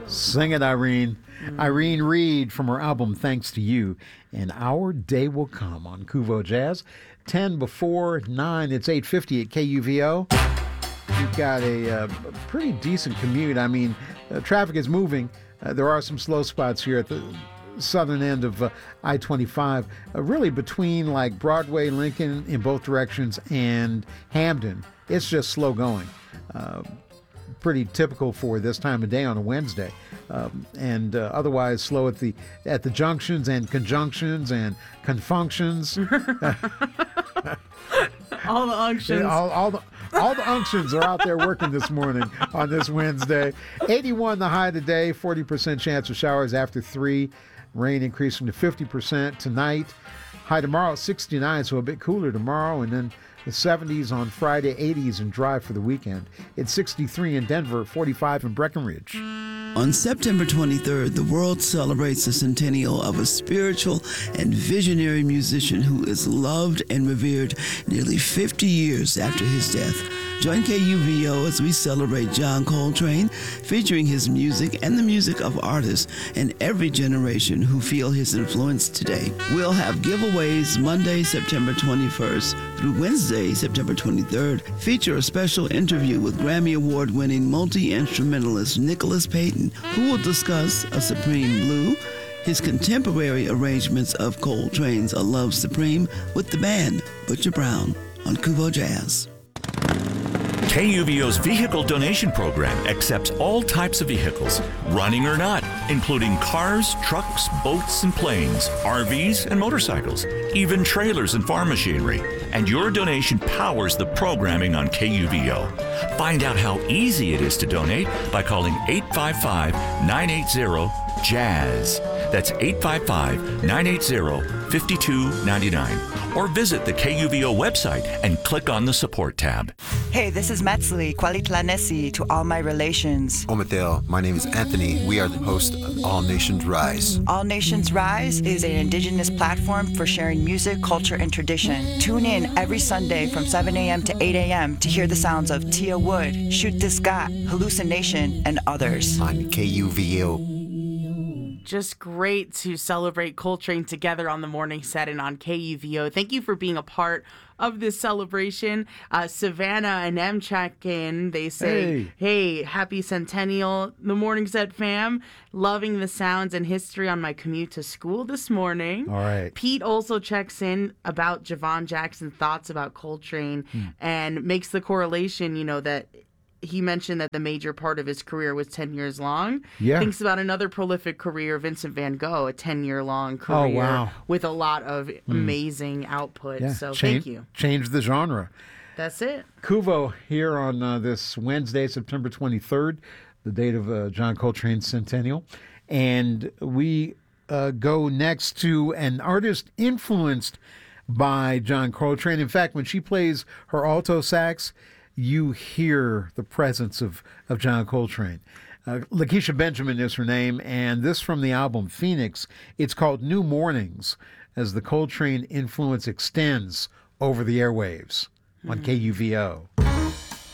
Sing it, Irene. Irene Reed from her album Thanks to You. And Our Day Will Come on Kuvo Jazz. 10 before 9. It's 8:50 at KUVO. You've got a pretty decent commute. I mean, traffic is moving. There are some slow spots here at the southern end of I-25, really between like Broadway, Lincoln in both directions, and Hamden. It's just slow going. Pretty typical for this time of day on a Wednesday, and otherwise slow at the junctions and conjunctions and confunctions. All the unctions. All the unctions are out there working this morning on this Wednesday. 81 the high today, 40% chance of showers after 3. Rain increasing to 50% tonight. High tomorrow, 69, so a bit cooler tomorrow, and then the 70s on Friday, 80s and dry for the weekend. It's 63 in Denver, 45 in Breckenridge. On September 23rd, the world celebrates the centennial of a spiritual and visionary musician who is loved and revered nearly 50 years after his death. Join KUVO as we celebrate John Coltrane, featuring his music and the music of artists in every generation who feel his influence today. We'll have giveaways Monday, September 21st through Wednesday, September 23rd. Feature a special interview with Grammy Award-winning multi-instrumentalist Nicholas Payton, who will discuss A Supreme Blue, his contemporary arrangements of Coltrane's A Love Supreme with the band Butcher Brown on Kuvo Jazz. KUVO's vehicle donation program accepts all types of vehicles, running or not, including cars, trucks, boats, and planes, RVs, and motorcycles, even trailers and farm machinery. And your donation powers the programming on KUVO. Find out how easy it is to donate by calling 855-980-JAZZ. That's 855-980-5299. Or visit the KUVO website and click on the support tab. Hey, this is Matsuli, Kwalitlanesi to all my relations. Omateo, my name is Anthony. We are the host of All Nations Rise. All Nations Rise is an indigenous platform for sharing music, culture, and tradition. Tune in every Sunday from 7 a.m. to 8 a.m. to hear the sounds of Tia Wood, Shoot This Gat, Hallucination, and others. On KUVO. Just great to celebrate Coltrane together on the morning set and on KUVO. Thank you for being a part of this celebration. Savannah and M check in. They say, hey, happy centennial. The morning set fam, loving the sounds and history on my commute to school this morning. All right. Pete also checks in about Javon Jackson's thoughts about Coltrane and makes the correlation, that he mentioned that the major part of his career was 10 years long. Yeah. Thinks about another prolific career, Vincent van Gogh, a 10-year-long career with a lot of amazing output. Yeah. So thank you. Change the genre. That's it. Kuvo here on this Wednesday, September 23rd, the date of John Coltrane's centennial. And we go next to an artist influenced by John Coltrane. In fact, when she plays her alto sax, you hear the presence of John Coltrane. Lakeisha Benjamin is her name, and this from the album Phoenix. It's called New Mornings, as the Coltrane influence extends over the airwaves on KUVO.